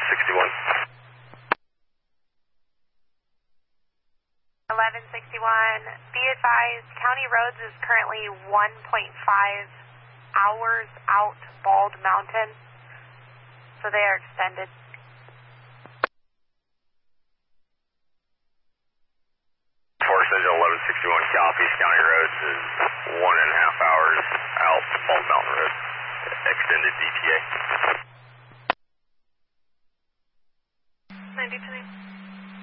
1161. 1161. Be advised, County Roads is currently 1.5 hours out Bald Mountain, so they are extended. Forest Engine 1161 copies. County Roads is 1.5 hours out Bald Mountain Road. Extended DTA.